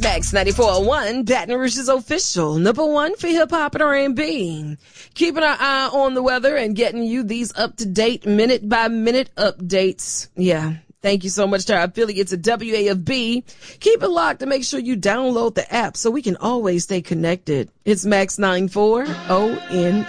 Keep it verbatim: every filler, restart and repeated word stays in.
Max ninety-four point one, Baton Rouge's official number one for hip-hop and R and B. Keeping our eye on the weather and getting you these up-to-date minute-by-minute updates. Yeah, thank you so much to our affiliates at W A F B. Keep it locked and make sure you download the app so we can always stay connected. It's Max ninety-four O N